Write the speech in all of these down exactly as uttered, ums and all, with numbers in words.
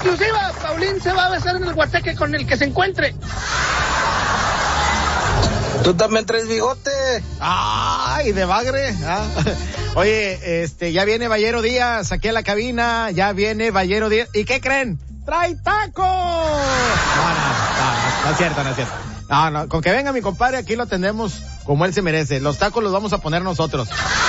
exclusiva, Paulín se va a besar en el guateque con el que se encuentre. ¿Tú también traes bigote? ¡Ay, de bagre! ¿Ah? Oye, este, ya viene Ballero Díaz aquí a la cabina, ya viene Ballero Díaz. ¿Y qué creen? ¡Trae tacos! No, no, no, no es cierto, no es cierto. No, no, con que venga mi compadre, aquí lo atendemos como él se merece. Los tacos los vamos a poner nosotros.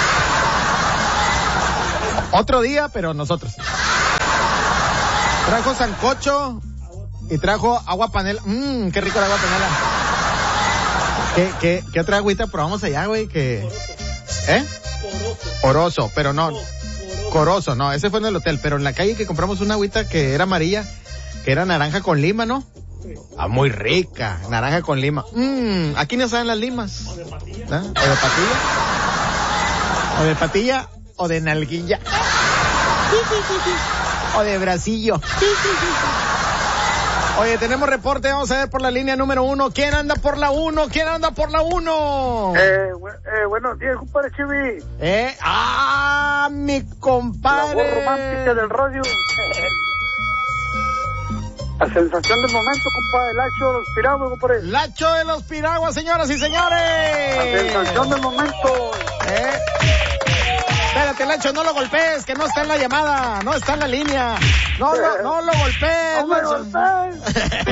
Otro día, pero nosotros. Trajo sancocho y trajo agua panela. Mmm, qué rico el agua panela. ¿Qué, qué, qué otra agüita probamos allá, güey? Que, ¿eh? Oroso, pero no. Corozo, no, ese fue en el hotel, pero en la calle que compramos una agüita que era amarilla, que era naranja con lima, ¿no? Ah, muy rica, naranja con lima. Mmm, aquí no saben las limas. O de patilla. ¿Ah? O de patilla. O de patilla o de nalguilla. O de bracillo. Oye, tenemos reporte, vamos a ver por la línea número uno. ¿Quién anda por la uno? ¿Quién anda por la uno? Eh, eh, buenos días, compadre Chivi. Eh, ah, mi compadre. La voz romántica del radio. La sensación del momento, compadre. Lacho de los Piraguas, compadre. Lacho de los Piraguas, señoras y señores. La sensación del momento. Eh. Espérate, Lacho, no lo golpees, que no está en la llamada, no está en la línea. No, no, no lo golpees. No me golpees.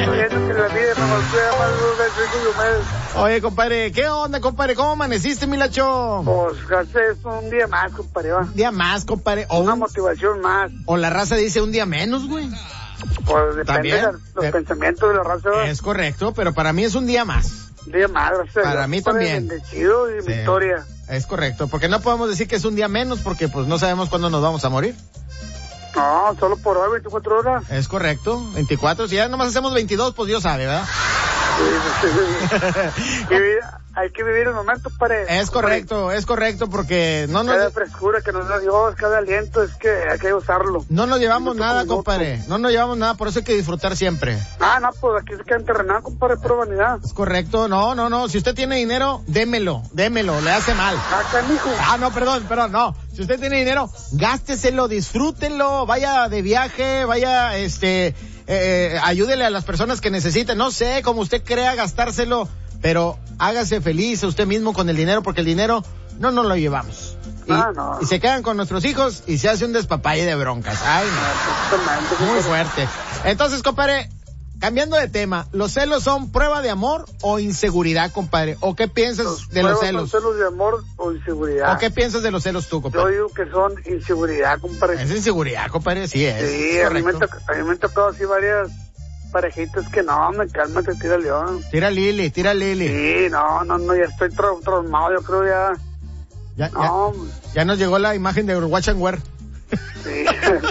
Oye, compadre, ¿qué onda, compadre? ¿Cómo amaneciste, mi Lacho? Pues, es un día más, compadre. Un día más, compadre. O una motivación más. O la raza dice un día menos, güey. Pues depende ¿También? de los eh, pensamientos de la raza. Es correcto, pero para mí es un día más. Un día más, gracias. Para mí también. Bendecido y sí. victoria. Es correcto, porque no podemos decir que es un día menos porque pues no sabemos cuándo nos vamos a morir. No, solo por hoy, veinticuatro horas. Es correcto, veinticuatro, si ya nomás hacemos veintidós, pues Dios sabe, ¿verdad? Sí, sí, sí. Hay que vivir el momento, para. Es correcto, es correcto, porque no nos... Cada frescura que nos da Dios, cada aliento, es que hay que usarlo. No nos llevamos nada, compadre, no nos llevamos nada, por eso hay que disfrutar siempre. Ah, no, pues aquí se queda enterrenado, compadre, por vanidad. Es correcto, no, no, no, si usted tiene dinero, démelo, démelo, le hace mal. Ah, canijo. Ah, no, perdón, perdón, no. Si usted tiene dinero, gásteselo, disfrútenlo, vaya de viaje, vaya, este, eh, ayúdele a las personas que necesiten, no sé, como usted crea gastárselo, pero hágase feliz a usted mismo con el dinero, porque el dinero no nos lo llevamos. Y, ah, no. y se quedan con nuestros hijos y se hace un despapalle de broncas. Ay, no. Muy fuerte. Entonces, compadre, cambiando de tema, ¿los celos son prueba de amor o inseguridad, compadre? ¿O qué piensas los de los celos? ¿Son celos de amor o inseguridad? ¿O qué piensas de los celos tú, compadre? Yo digo que son inseguridad, compadre. Es inseguridad, compadre, sí es. Sí, a mí, me toca, a mí me han tocado así varias parejitas que no, me cálmate, tira león. Tira Lili, tira Lili. Sí, no, no, no, ya estoy tra- traumado, yo creo ya. Ya, no. ya, ya nos llegó la imagen de Watch and Wear. Sí.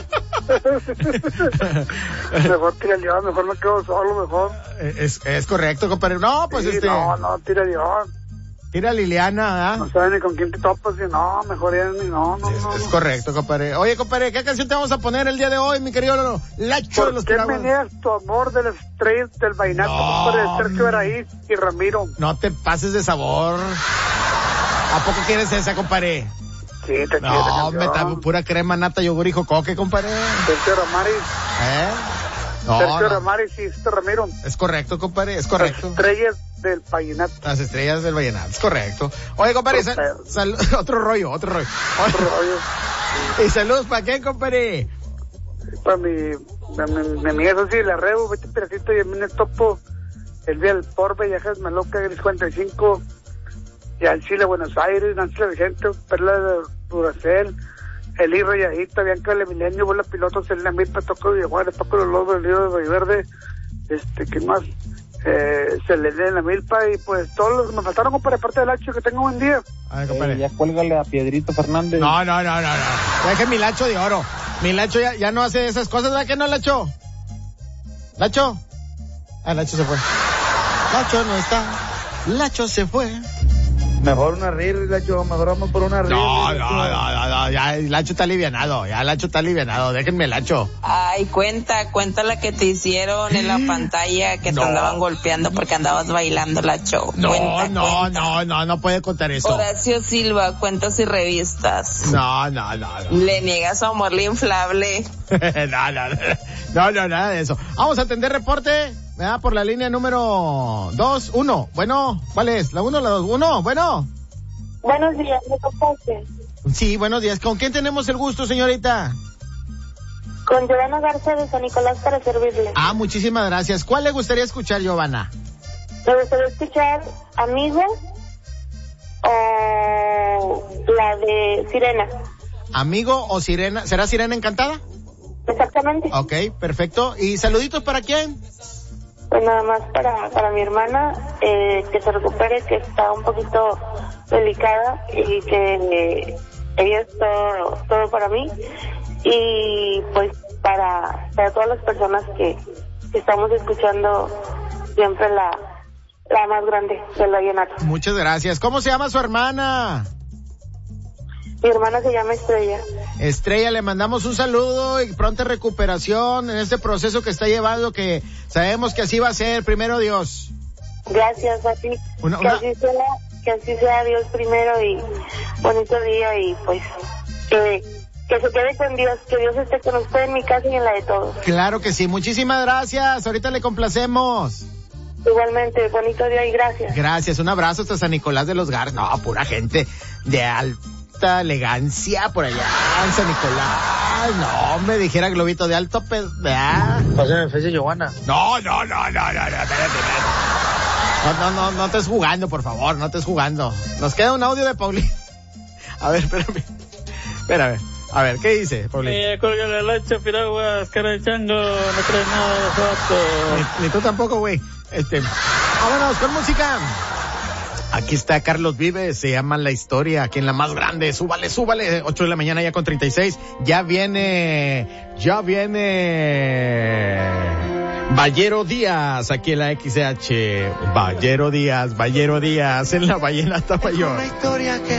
Mejor tira león, mejor me quedo solo, mejor. Es, es correcto, compadre. No, pues sí, este. No, no, tira león. Tira Liliana, ¿ah? No sabes ni con quién te topas, y no, mejor ya ni no, no, es, no. Es correcto, compadre. Oye, compadre, ¿qué canción te vamos a poner el día de hoy, mi querido Lacho de los Piraguas? ¿Por qué me niegas tu amor de las estrellas del vallenato, no, compadre, de Sergio Araíz y Ramiro? No te pases de sabor. ¿A poco quieres esa, compadre? Sí, te quiero. No, me está pura crema, nata, yogur y jocoque, compadre. Sergio Ramaris. ¿Eh? No, Sergio no. Ramaris y este Ramiro. Es correcto, compadre, es correcto. Las estrellas del vallenato. Las estrellas del vallenato, es correcto. Oye, compadre, sal, sal, otro rollo, otro rollo. Otro rollo. ¿Y saludos para qué, compadre? Para mi, mi, mi amiga Susi la Rebo, vete pedacito y a mí me topo el día del por Viajes Meloca, Gris cuarenta y cinco, y al Chile, Buenos Aires, Nancy La Vicente, Perla de Duracel, Eli Rayadita, Bianca de Milenio, Bola Piloto, Selena Mirpa, Toco de Guardia, Paco de los Lobos, el Río de Valverde, este, ¿qué más? Eh, Selena en la Milpa, y pues todos los que me faltaron, compadre, parte del Lacho, que tenga un buen día. A ver, compadre. Eh, ya cuélgale a Piedrito Fernández. No, no, no, no, no. Deje mi Lacho de oro. Mi Lacho ya, ya no hace esas cosas, ¿verdad que no, Lacho? ¿Lacho? Ah, Lacho se fue. Lacho no está. Lacho se fue. Mejor una rir, Lacho, mejor vamos por una rir. No, no, no, no, no, ya el Lacho está alivianado, ya el Lacho está alivianado, déjenme el Lacho. Ay, cuenta, cuenta la que te hicieron en la pantalla, que No. te andaban golpeando porque andabas bailando, Lacho. No, Cuenta, no, cuenta. no, no, no puede contar eso. Horacio Silva, cuentas y revistas. No, no, no, no. Le niega su amor la inflable. no, no, no, no, no, nada de eso. Vamos a atender reporte, ¿verdad? Por la línea número dos, uno. Bueno, ¿cuál es? ¿La uno o la dos? Uno, bueno. Buenos días, ¿me tocaste? Sí, buenos días. ¿Con quién tenemos el gusto, señorita? Con Giovanna Garza de San Nicolás para servirle. Ah, muchísimas gracias. ¿Cuál le gustaría escuchar, Giovanna? Me gustaría escuchar Amigo o la de Sirena. ¿Amigo o Sirena? ¿Será Sirena Encantada? Exactamente. Ok, perfecto. ¿Y saluditos para quién? Pues nada más para, para mi hermana, eh, que se recupere, que está un poquito delicada y que eh, ella es todo, todo para mí. Y pues para, para todas las personas que, que estamos escuchando siempre la, la más grande del vallenato. Muchas gracias. ¿Cómo se llama su hermana? Mi hermana se llama Estrella. Estrella, le mandamos un saludo y pronta recuperación en este proceso que está llevando, que sabemos que así va a ser, primero Dios. Gracias a ti. Una- que una- así sea, que así sea Dios primero y bonito día y pues que, que se quede con Dios, que Dios esté con usted en mi casa y en la de todos. Claro que sí, muchísimas gracias, ahorita le complacemos. Igualmente, bonito día y gracias. Gracias, un abrazo hasta San Nicolás de los Garza. No, pura gente de alta elegancia por allá en San Nicolás. No, me dijera globito de alto, pues, ¿verdad? Pásame el Face de Giovanna. No, no, no, no, no, no, espérate, espérate. No, no, no, no estés jugando, por favor, no estés jugando. Nos queda un audio de Paulina. A ver, espérame. Espérame. A ver, ¿qué dice, Paulina? Eh, cólgale al Lacho, piraguas, cara de chango, no traes nada de foto. Ni, ni tú tampoco, güey. Este, vámonos con música. Aquí está Carlos Vives, se llama La Historia, aquí en la más grande. Súbale, súbale, ocho de la mañana ya con treinta y seis. Ya viene, ya viene Ballero Díaz, aquí en la X H. Ballero Díaz, Ballero Díaz, en la Vallenata Mayor. Una historia que